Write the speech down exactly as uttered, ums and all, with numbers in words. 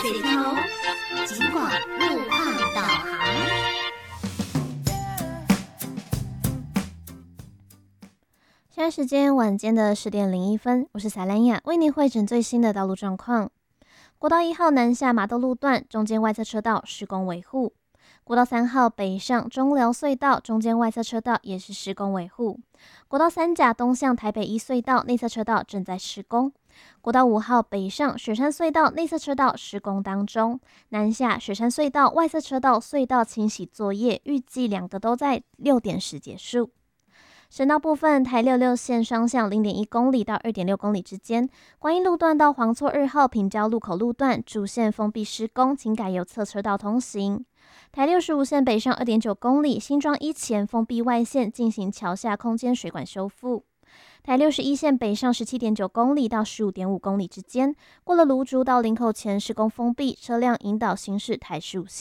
水头，尽管路况导航。 现在时间晚间的十点零一分，我是撒兰雅，为您汇整最新的道路状况。国道一号南下麻豆路段中间外侧车道施工维护。国道三号北上中寮隧道中间外侧车道也是施工维护。国道三甲东向台北一隧道内侧车道正在施工。国道五号北上雪山隧道内侧车道施工当中，南下雪山隧道外侧车道隧道清洗作业，预计两个都在六点时结束。省道部分，台六六线双向 零点一公里到二点六公里之间，观音路段到黄厝二号平交路口路段主线封闭施工，请改由侧车道通行。台六十五线北上 二点九公里，新庄一前封闭外线进行桥下空间水管修复。台六十一线北上 十七点九公里到 十五点五公里之间，过了芦竹到林口前施工封闭，车辆引导行驶台十五线。